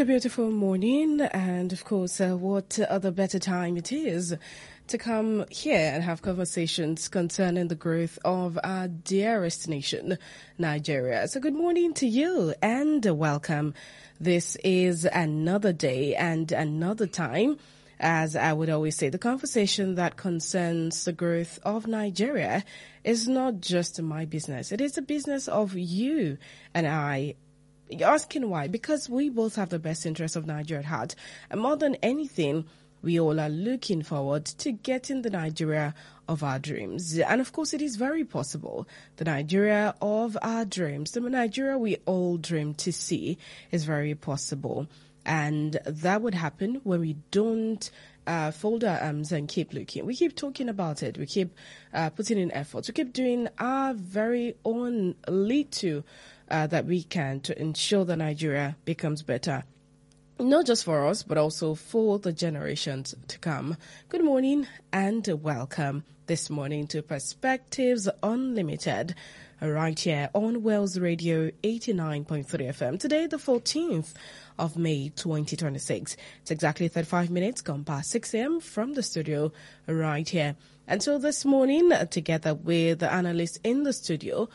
a beautiful morning, and of course, what other better time it is to come here and have conversations concerning the growth of our dearest nation, Nigeria. So good morning to you and welcome. This is another day and another time. As I would always say, the conversation that concerns the growth of Nigeria is not just my business. It is the business of you and I. You're asking why? Because we both have the best interest of Nigeria at heart. And more than anything, we all are looking forward to getting the Nigeria of our dreams. And of course, it is very possible. The Nigeria of our dreams, the Nigeria we all dream to see, is very possible. And that would happen when we don't fold our arms and keep looking. We keep talking about it. We keep putting in efforts. We keep doing our very own little that we can to ensure that Nigeria becomes better. Not just for us, but also for the generations to come. Good morning and welcome this morning to Perspectives Unlimited, right here on Wells Radio 89.3 FM. Today, the 14th of May 2026. It's exactly 35 minutes gone past 6 a.m. from the studio right here. And so this morning, together with the analysts in the studio,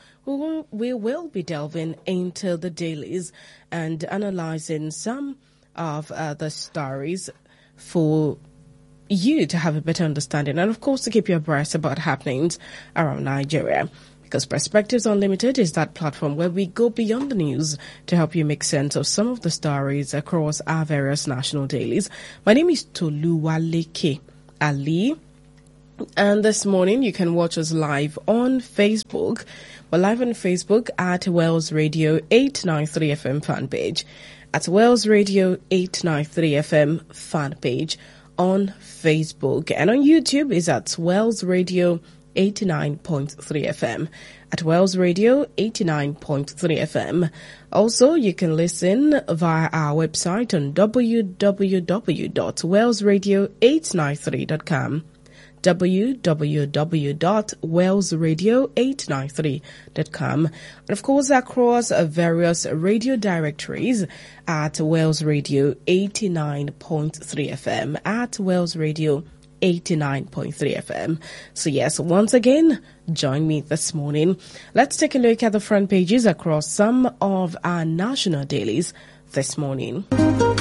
we will be delving into the dailies and analyzing some of the stories for you to have a better understanding and, of course, to keep you abreast about happenings around Nigeria. Because Perspectives Unlimited is that platform where we go beyond the news to help you make sense of some of the stories across our various national dailies. My name is Toluwaleke Ali. And this morning, you can watch us live on Facebook. We're live on Facebook at Wells Radio 893 FM fan page. At Wells Radio 893 FM fan page on Facebook. And on YouTube is at Wells Radio 89.3 FM. At Wells Radio 89.3 FM. Also, you can listen via our website on www.wellsradio893.com. www.wellsradio893.com. And of course, across various radio directories at Wells Radio 89.3 FM, at Wells Radio 89.3 FM. So yes, once again, join me this morning. Let's take a look at the front pages across some of our national dailies this morning.